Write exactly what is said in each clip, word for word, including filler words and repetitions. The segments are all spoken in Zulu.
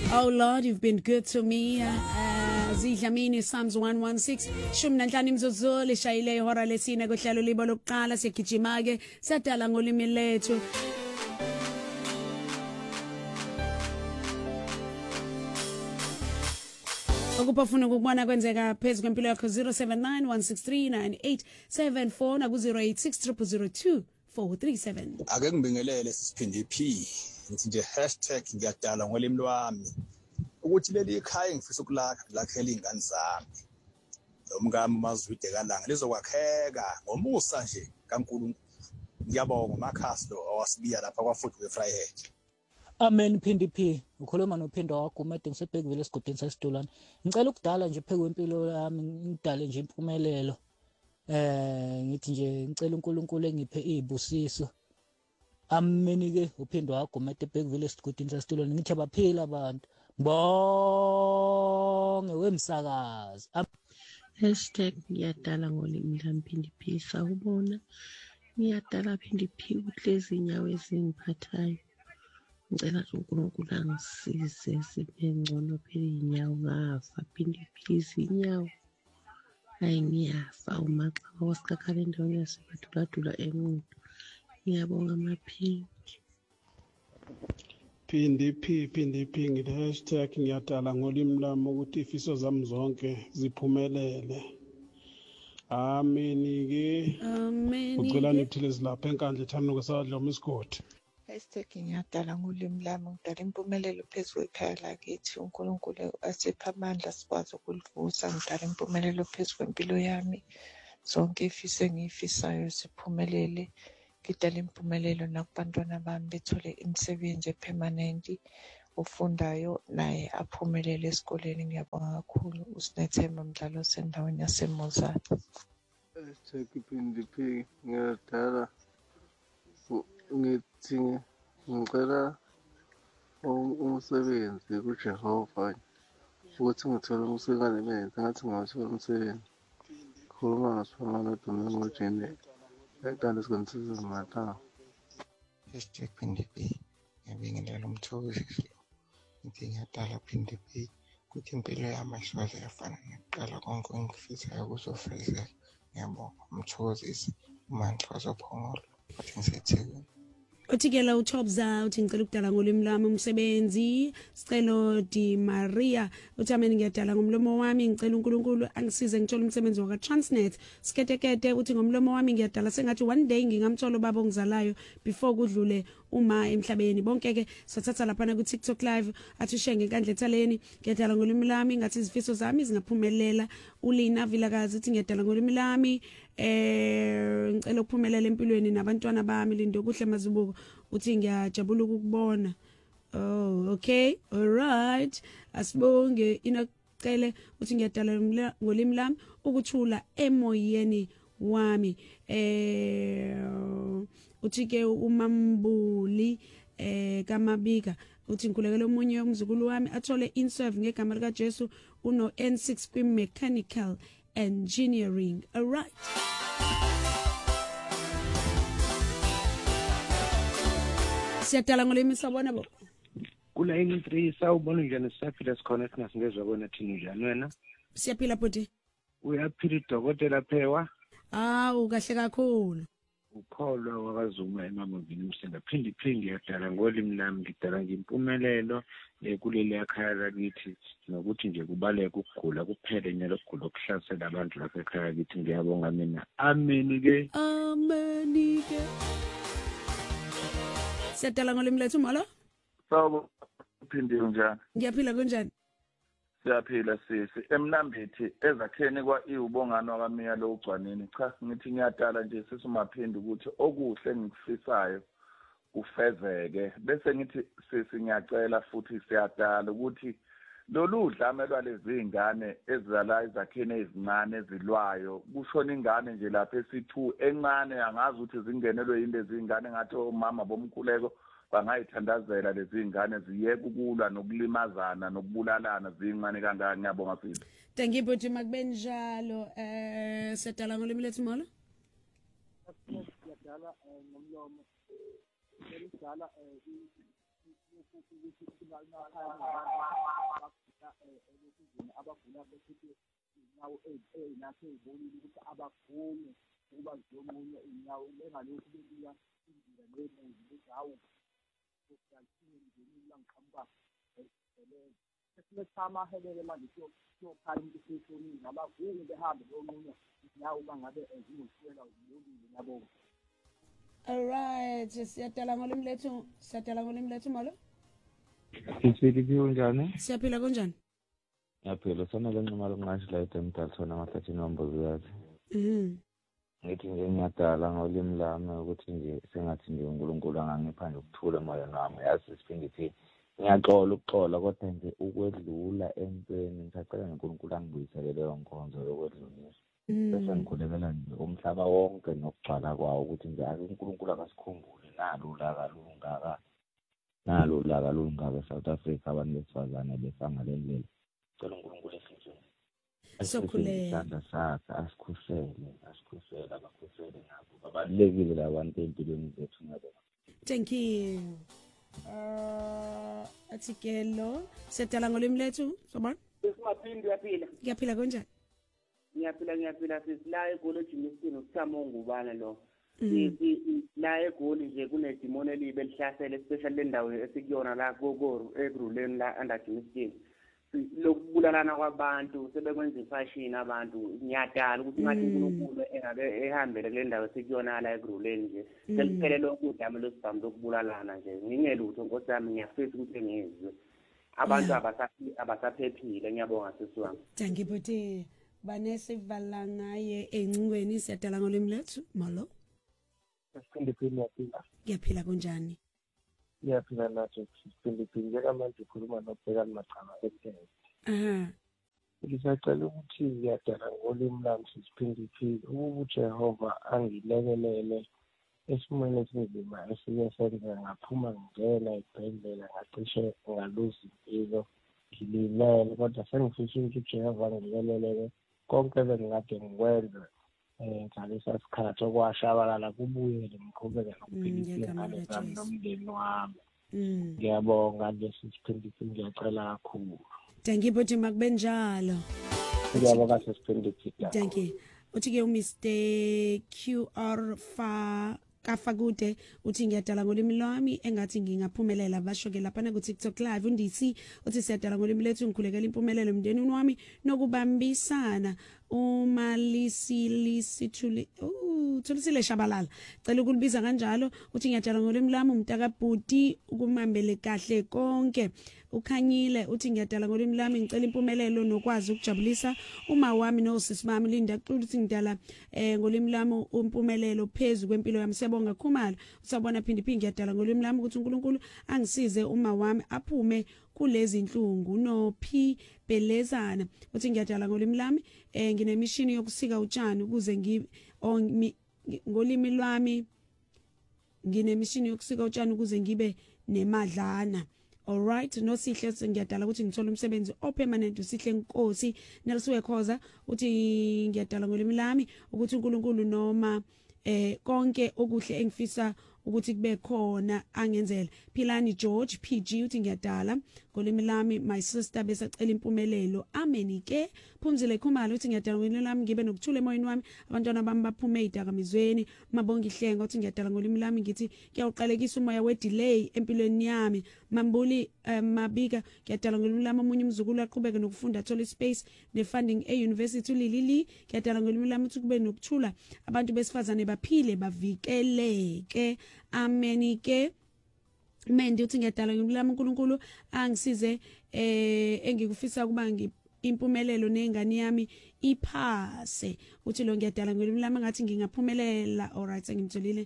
Oh Lord, you've been good to me. Uh, Zidlamini Psalms one sixteen. Shumi nanhlanu imzuzu lishayile ihora lesine kuhlelo libo lokuqala sigijima ke sadala ngolimi lethu. Ukupha ukubona kwenzeka phezulu kwempilo yakho zero seven nine one six three nine eight seven four na ku zero eight six zero zero two four three seven. Ake ngibingelele sisiphinde P ngithi nje hashtag ngiyadala ngolimi lwami ukuthi leli ikhaya ngifisa ukulakha lakhela izingane zami nomngami mazwide kalanga lizokwakheka ngomusa nje kaNkulunkulu. Ngiyabonga uMakhasi lo owasibiya lapha kwafuthi weFryhead. Amen. Phindi P ukhuluma noPhindo wakho uMede ngisebhekile esigodini sasidulana. Ngicela ukudala nje pheke wempilo yami ngidale nje impumelelo. Eh ngithi nje ngicela uNkulunkulu engiphe izibusiso. Amen ke uPhindo wakho uMede ebhekile esigodini sasidulana ngithi abaphila abantu. Bonke wemsakazi. Hashtag ngiyadala ngolimi lami Phindi P sawubona. Ngiyadala Phindi P uhlezi inyawo ezingiphathayo. Ngicela uNkulunkulu angisize sibe ngcono phela inyawo ngafa Phindi P inyawo hayi ngiyafa uma xa wasikakhala endaweni yasebadula enqulu. Ngiyabonga amaphinki. Phindi P Phindi P ngithi hashtag ngiyadala ngolimi lami ukuthi ifiso zami zonke ziphumelele. Amen ke. Amen. Ucela nithilezi lapha enkandla ethamini kwesadloma isigodi. Hashtag ngiyadala ngolimi lami ngidala impumelelo phezu kwekhaya lakithi uNkulunkulu asipha amandla sikwazi ukulivusa ngidala impumelelo phezu kwempilo yami zonke ifiso engiyifisayo siphumelele ngidala impumelelo nakubantwana bami bethole imisebenzi epermanent ufundayo naye aphumelele esikoleni. Ngiyabonga kakhulu uSinethemba Mdlalo sendaweni yaseMozambique. Hashtag Phindi P ngiyadala ngithi ngicela umsebenzi kuJehova ukuthi ngithole umsebenzi ngathi ngawuthola umsebenzi. Khuluma ngaSiphamana Domingo Jene eqala sikonisiza matha. Hashtag Phindi P ngiyabingelela umthokozisi ngithi ngiyadala Phindi P ukuthi impilo yami ayisoze yafana nakuqala konke engifisayo kuzofezeka. Ngiyabonga umthokozisi uMandla wazophongolo futhi ngiseThekwini. Uthikela uThobza uthi ngicela ukudala ngolimi lami umsebenzi. Sicelo Di Maria uthi amen ngiyadala ngomlomo wami ngicela uNkulunkulu angisize ngithole umsebenzi waka Transnet. Siketekete uthi ngomlomo wami ngiyadala sengathi one day ngingamthola ubaba ongizalayo before kudlule uma emhlabeni. Bonke ke sathatha lapha ku TikTok live athi ushenge enkandla ethaleni ngiyadala ngolimi lami ngathi izifiso zami zingaphumelela. Ulina Vilakazi uthi ngiyadala ngolimi lami eh ngicela ukuphumelela empilweni nabantwana bami lindo kuhle mazibuko uthi ngiyajabula ukubona. Oh okay, all right. Asibonge inocele uthi ngiyadala ngolimi lami ukuthula emoyeni wami. Eh uthi ke uMambuli eh kaMabika uthi ngikhulekela omunye umzukulu wami athole inserve ngegama lika Jesu uno N six kwi mechanical engineering. All right. Siyadala ngolimi sabona bo. Kula enye three sawubona njani siyaphila sikhona singasingezwe bona thini njani wena? Siyaphila bhuti. Uyaphila idokotela phewa? Ah ukahle kakhulu. Ukholwa wakazuma emamavini umsenga Phindi P ngiyadala ngolimi lami ngidala ngimpumelelo kuleli ekhaya lakithi nokuthi nje kubaleka ukugula kuphele nyalo ukugula okuhlasela abantu lapha ekhaya lakithi. Ngiyabonga mina. Amen ke. Amen ke. Siyadala ngolimi lethu malo? Sawubona Phindi njani? Ngiyaphila kunjani? Siyaphila sisi emnambithi ezakheni kwa iubongano wakamiya lo ugcwanini. Cha ngithi ngiyadala nje sisumaphindi ukuthi okuhle engikufisayo kufezeke bese ngithi sisi ngiyacela futhi siyadala ukuthi lolu dlame lwalezi ingane ezizala izakheni ezincane ezilwayo kushona ingane nje lapha esithu encane angazi ukuthi zingenelwe yinde zingane ngathi omama bomkhuleko bangayithandazela lezi ingane ziyeke ukulwa nokulimazana nokubulalana zincane kangaka. Ngiyabonga futhi. Thank you bhuti makubenjalo. Eh sedala ngolimi lethu molo. Siyadala ngomlomo. Siyadala abagula besithi inyawo ezilaphe ezibonile ukuthi abaphumi ukuba ziyomunye inyawo engalokhu bebuya indlela nemuzi ukuthi hawu sokuyathini ngenini langiqhamuka esebenza esimethama helele manje siyokhala into seshonini abavumi behambe beyomunye inyawo bangabe ezinoswela uzibonile yabo. Alright, siyadala ngolimi lethu, siyadala ngolimi lethu malo. Sithini kunjani? Siyaphila kunjani? Yaphela sana lenqimalo ngingasho la eDemtal sona ngasathi nombo ziyazi. Mhm. Ngithi nje ngiyadala ngolimi lami ukuthi nje sengathi nje uNkulunkulu angangipha nje ukuthula emoyeni wami. Yazi siphinde sithi ngiyaxola ukuxola kodwa nje ukwedlula empeni ngisacela uNkulunkulu angibuyisele leyo nkonzo yokwedlulisa. Bese ngikhulekela nje umhlaba wonke nokugcwala kwawo ukuthi nje ake uNkulunkulu akasikhumbule nalo laka lungaka nalo laka lungaka South Africa abantu besifazane befanga lendlela. Cela uNkulunkulu esinjeni. Sokhuleka isandla sakhe asikhusele asikhusele abakhusele nabo babalekile labantu empilweni zethu ngiyabonga. Thank you. Uh atikelo siyadala ngolimi lethu sobona. Sesimaphindi uyaphila. Ngiyaphila kanjani? Ngiyaphila ngiyaphila sisila egoli ejimisini uSamo ngubana lo. La egoli nje kunedimoni elibe lihlasela especially lendawo esikuyona la kokoro ebruleni la andajimisini. Lokubulalana kwabantu sebekwenza ifashion abantu ngiyadala ukuthi ngathi uNkulunkulu engabe ehambele kule ndawo esikuyona la ebruleni nje seliphelele ukudama losibhamu lokubulalana nje ngingelutho Nkosi yami ngiyafisa ukuthi ngizwe abantu abasaphili abasaphephile ngiyabonga sisi wami. Thank you buti banesivala ngaye encingweni siyadala ngolimi lethu malo. Siphinde phinde yaphila. Ngiyaphila kunjani? Ngiyaphila nathi siphinde phinde njengamanje ukhuluma nobhekani Machama eThekwini. Aha. Ngisacela ukuthi ngiyadala ngolimi lami siphinde phinde ukuba uJehova angilekelele esimweni esinzima esinye senze ngaphuma ngena ebhedlela ngacishe ngaluza impilo ngilimele kodwa sengifisa ukuthi uJehova angilekelele konke bengikade ngikwenza eh ngalesa sikhathi okwashabalala kubuyele ngiqhubeke nokuphila ngale zami nomndeni wami. Ngiyabonga lesi siphinde ngiyacela kakhulu. Thank you buti makube njalo. Ngiyabonga sesiphinde phila. Thank you. Uthi ke uMr Q R fa kafakude uthi ngiyadala ngolimi lwami engathi ngingaphumelela basho ke lapha ku TikTok live undisi uthi siyadala ngolimi lethu ngikhulekela impumelelo emndeni wami nokubambisana uma lisilisithuli uh thulisile shabalala cela ukulibiza kanjalo uthi ngiyadala ngolimi lami umntaka Bhuti ukumambele kahle konke ukhanyile uthi ngiyadala ngolimi lami ngicela impumelelo nokwazi ukujabulisa uma wami nosisi bami Linda Xulu uthi ngidala eh ngolimi lami umpumelelo phezulu kwempilo yami siyabonga Khumalo usabona phindi phindi ngiyadala ngolimi lami ukuthi uNkulunkulu angisize uma wami aphume kulezi inhlungu no P Belezana uthi ngiyadala ngolimi lami eh nginemishini yokusika utshani ukuze ngi ngolimi lwami nginemishini yokusika utshani ukuze ngibe nemadlana. Alright, no sihle ngiyadala ukuthi ngithola umsebenzi opermanent usihle Nkosi Nelisiwe Khoza uthi ngiyadala ngolimi lami ukuthi uNkulunkulu noma eh konke okuhle engifisa ukuthi kube khona angenzela. Philani George P G uthi ngiyadala ngolimi lami my sister besacela impumelelo. Amen ke. Phumzile Khumalo uthi ngiyadala ngolimi lami ngibe nokuthula emoyeni wami abantwana bami baphume idakamizweni mabonga ihlenga uthi ngiyadala ngolimi lami ngithi ngiyawuqalekisa umoya we delay empilweni yami. Mambuli um, Mabika ngiyadala ngolimi lami omunye umzukulu aqhubeke nokufunda athola space ne funding e university uLilili ngiyadala ngolimi lami ukuthi kube nokuthula abantu besifazane baphile bavikeleke. Amen ke. Mendi uthi ngiyadala ngolimi lami uNkulunkulu angisize eh engikufisa kuba ngi impumelelo nengane yami iphase uthi lo ngiyadala ngolimi lami ngathi ngingaphumelela. Alright sengimtholile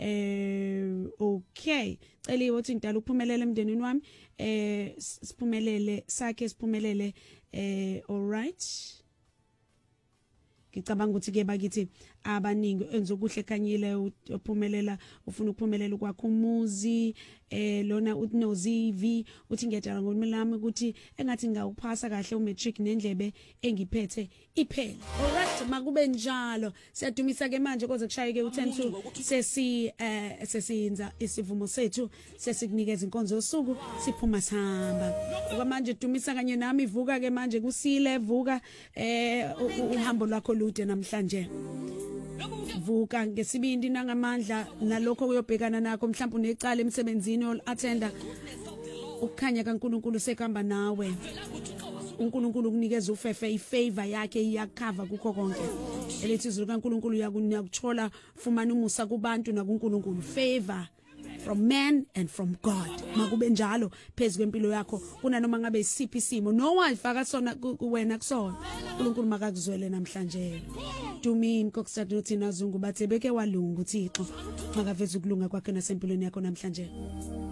eh okay celiwe uthi ngidala ukuphumelela emndenini wami eh siphumelele sakhe siphumelele eh alright ngicabanga ukuthi ke bakithi abaningi enza okuhle khanyile uphumelela ufuna ukuphumelela kwakho umuzi eh lona unozivi uthi ngiyadala ngolimi lami ukuthi engathi ngawuphasa kahle umatric nendlebe engiphethe iphela. Alright, makube njalo siyadumisa ke manje koze kushayeke u-ten to sesi eh sesinza isivumo sethu sesikunikeza inkonzo yosuku siphuma sihamba. Okwamanje dumisa kanye nami ivuka ke manje kusile vuka eh uhambo lwakho lude namhlanje. Vuka ngesibindi nangamandla nalokho kuyobhekana nakho mhlawumbe unecala emsebenzini ol attenda ukukhanya kaNkulunkulu sekamba nawe. uNkulunkulu ukunikeza ufefe ifavor yakhe iyakhava kukho konke. Elithi izulu kaNkulunkulu yakuthola fumana umusa kubantu nakuNkulunkulu favor from man and from God. Makube njalo phezulu kwempilo yakho kuna noma ngabe isiphi isimo no wayifaka sona kuwena kusona uNkulunkulu makakuzwele namhlanje. Dumi inkosikazi nothina zungu bathe beke walunga uThixo makaveza ukulunga kwakhe nasempilweni yakho namhlanje.